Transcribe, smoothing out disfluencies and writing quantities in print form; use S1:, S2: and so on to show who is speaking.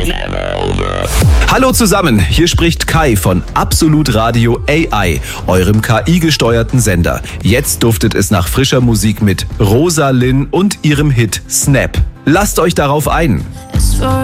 S1: Hallo zusammen, hier spricht Kai von Absolut Radio AI, eurem KI-gesteuerten Sender. Jetzt duftet es nach frischer Musik mit Rosa Linn und ihrem Hit Snap. Lasst euch darauf ein.